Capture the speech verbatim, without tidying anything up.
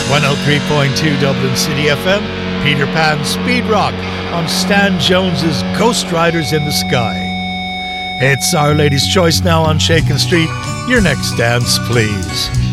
one oh three point two Dublin City F M, Peter Pan Speed Rock on Stan Jones's Ghost Riders in the Sky. It's Our Lady's Choice now on Shakin' Street. Your next dance, please.